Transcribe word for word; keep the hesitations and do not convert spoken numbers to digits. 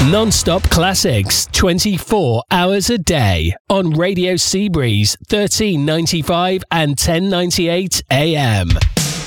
Non-stop classics, twenty-four hours a day on Radio Seabreeze, thirteen ninety-five and ten ninety-eight A M.